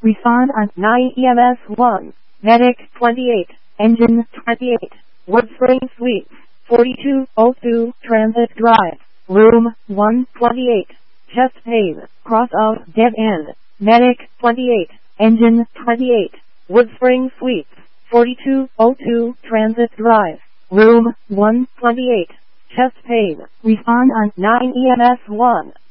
Respond on 9 EMS 1. Medic 28. Engine 28. Woodspring Suites 4202 Transit Drive. Room 128. Chest pain. Cross out dead end. Medic 28. Engine 28. Woodspring Suites 4202 Transit Drive. Room 128. Chest pain. Respond on 9 EMS 1.